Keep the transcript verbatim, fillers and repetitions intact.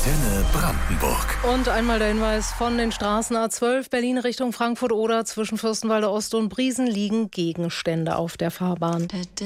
Antenne Brandenburg. Und einmal der Hinweis von den Straßen A zwölf Berlin Richtung Frankfurt-Oder zwischen Fürstenwalde Ost und Briesen liegen Gegenstände auf der Fahrbahn.